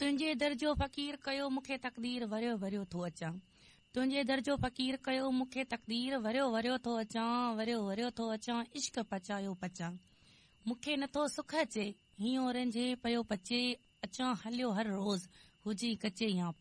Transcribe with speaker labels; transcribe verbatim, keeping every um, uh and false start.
Speaker 1: तुंहिंजे दर्जो फ़क़ीर कयो मूंखे तक़दीर वरियो वरियो थो अचां। तुंहिंजे दर्जो फ़क़ीर कयो मूंखे तक़दीर वरियो वरियो थो अचां वरियो वरियो थो अचां इश्क पचायो पचां। मूंखे नथो सुख अचे हीअं रेंझे पियो पचे अचां हलियो हर रोज़ हुजी कचे या